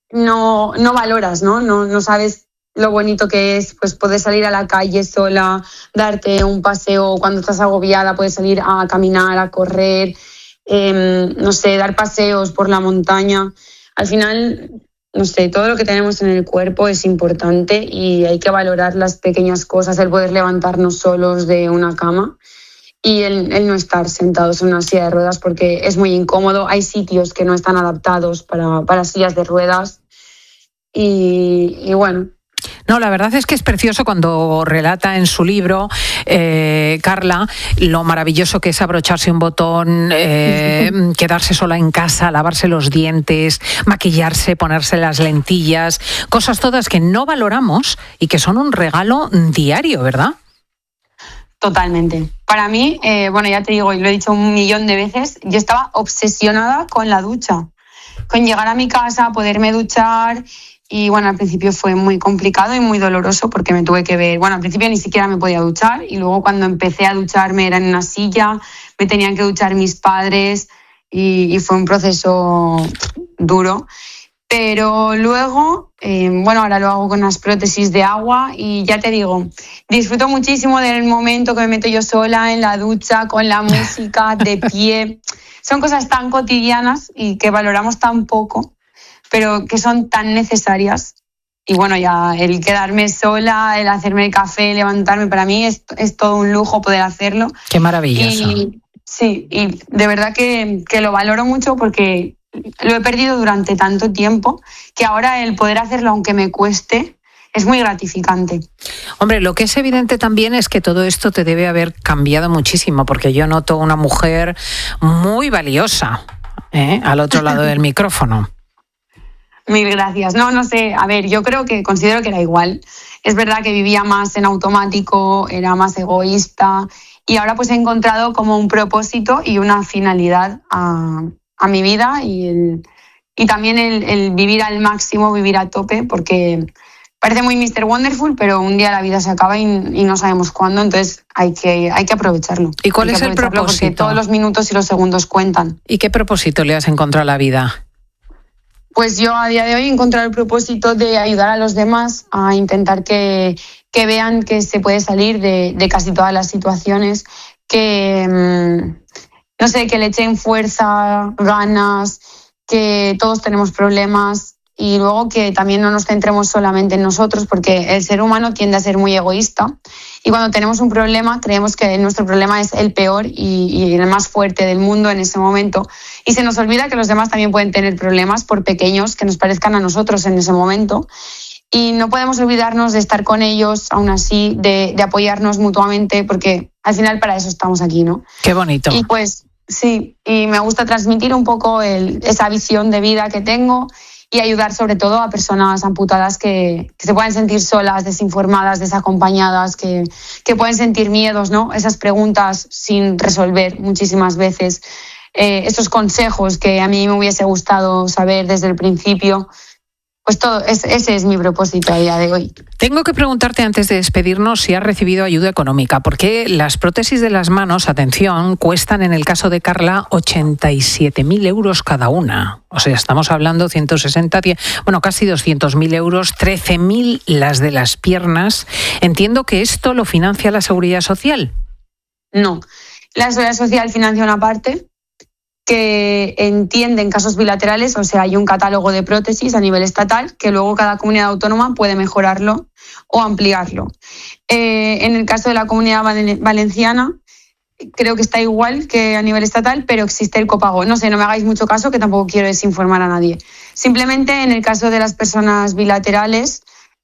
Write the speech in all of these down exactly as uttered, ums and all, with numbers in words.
no, no valoras, ¿no? No, no sabes lo bonito que es pues poder salir a la calle sola, darte un paseo cuando estás agobiada, puedes salir a caminar, a correr, eh, no sé, dar paseos por la montaña. Al final, no sé, todo lo que tenemos en el cuerpo es importante y hay que valorar las pequeñas cosas, el poder levantarnos solos de una cama y el, el no estar sentados en una silla de ruedas porque es muy incómodo. Hay sitios que no están adaptados para, para sillas de ruedas y, y bueno. No, la verdad es que es precioso cuando relata en su libro, eh, Carla, lo maravilloso que es abrocharse un botón, eh, quedarse sola en casa, lavarse los dientes, maquillarse, ponerse las lentillas, cosas todas que no valoramos y que son un regalo diario, ¿verdad? Totalmente. Para mí, eh, bueno, ya te digo, y lo he dicho un millón de veces, yo estaba obsesionada con la ducha, con llegar a mi casa, poderme duchar. Y bueno, al principio fue muy complicado y muy doloroso porque me tuve que ver, bueno, al principio ni siquiera me podía duchar y luego cuando empecé a ducharme era en una silla, me tenían que duchar mis padres y, y fue un proceso duro. Pero luego, eh, bueno, ahora lo hago con unas prótesis de agua y ya te digo, disfruto muchísimo del momento que me meto yo sola en la ducha, con la música, de pie. Son cosas tan cotidianas y que valoramos tan poco, pero que son tan necesarias. Y bueno, ya el quedarme sola, el hacerme el café, levantarme, para mí es, es todo un lujo poder hacerlo. Qué maravilloso. Y, sí, y de verdad que, que lo valoro mucho porque lo he perdido durante tanto tiempo que ahora el poder hacerlo, aunque me cueste, es muy gratificante. Hombre, lo que es evidente también es que todo esto te debe haber cambiado muchísimo, porque yo noto una mujer muy valiosa, ¿eh? Al otro lado del micrófono. Mil gracias. No, no sé, a ver, yo creo que considero que era igual. Es verdad que vivía más en automático, era más egoísta y ahora pues he encontrado como un propósito y una finalidad a, a mi vida y, el, y también el, el vivir al máximo, vivir a tope, porque parece muy míster Wonderful, pero un día la vida se acaba y, y no sabemos cuándo, entonces hay que, hay que aprovecharlo. ¿Y cuál es el propósito? Porque todos los minutos y los segundos cuentan. ¿Y qué propósito le has encontrado a la vida? Pues yo a día de hoy he encontrado el propósito de ayudar a los demás a intentar que, que vean que se puede salir de, de casi todas las situaciones, que, mmm, no sé, que le echen fuerza, ganas, que todos tenemos problemas y luego que también no nos centremos solamente en nosotros porque el ser humano tiende a ser muy egoísta y cuando tenemos un problema creemos que nuestro problema es el peor y, y el más fuerte del mundo en ese momento y se nos olvida que los demás también pueden tener problemas por pequeños que nos parezcan a nosotros en ese momento y no podemos olvidarnos de estar con ellos aún así, de, de apoyarnos mutuamente porque al final para eso estamos aquí, ¿no? Qué bonito. Y pues sí, y me gusta transmitir un poco el, esa visión de vida que tengo y ayudar sobre todo a personas amputadas que, que se pueden sentir solas, desinformadas, desacompañadas, que, que pueden sentir miedos, ¿no? Esas preguntas sin resolver muchísimas veces, eh, esos consejos que a mí me hubiese gustado saber desde el principio. Pues todo, ese es mi propósito a día de hoy. Tengo que preguntarte antes de despedirnos si has recibido ayuda económica, porque las prótesis de las manos, atención, cuestan en el caso de Carla ochenta y siete mil euros cada una. O sea, estamos hablando ciento sesenta, bueno, casi doscientos mil euros, trece mil las de las piernas. Entiendo que esto lo financia la Seguridad Social. No, la Seguridad Social financia una parte que entiende en casos bilaterales, o sea, hay un catálogo de prótesis a nivel estatal que luego cada comunidad autónoma puede mejorarlo o ampliarlo. Eh, en el caso de la Comunidad Valenciana, creo que está igual que a nivel estatal, pero existe el copago. No sé, no me hagáis mucho caso, que tampoco quiero desinformar a nadie. Simplemente en el caso de las personas bilaterales,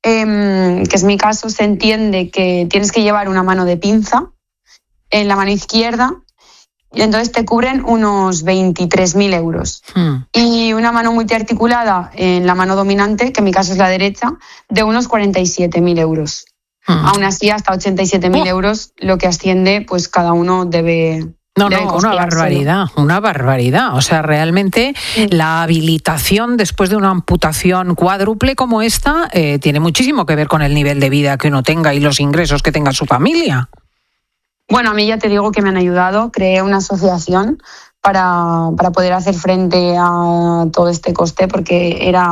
eh, que es mi caso, se entiende que tienes que llevar una mano de pinza en la mano izquierda, y entonces te cubren unos veintitrés mil euros. Hmm. Y una mano multiarticulada en la mano dominante, que en mi caso es la derecha, de unos cuarenta y siete mil euros. Hmm. Aún así, hasta ochenta y siete mil oh. euros, lo que asciende, pues cada uno debe... No, no, una barbaridad, una barbaridad. O sea, realmente sí. La habilitación después de una amputación cuádruple como esta eh, tiene muchísimo que ver con el nivel de vida que uno tenga y los ingresos que tenga su familia. Bueno, a mí ya te digo que me han ayudado. Creé una asociación para, para poder hacer frente a todo este coste porque era